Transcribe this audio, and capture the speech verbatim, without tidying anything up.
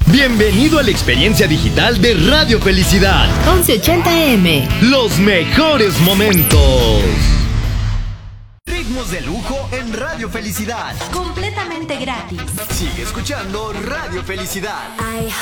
Bienvenido a la experiencia digital de Radio Felicidad. once ochenta eme. Los mejores momentos. Ritmos de lujo en Radio Felicidad. Completamente gratis. Sigue escuchando Radio Felicidad.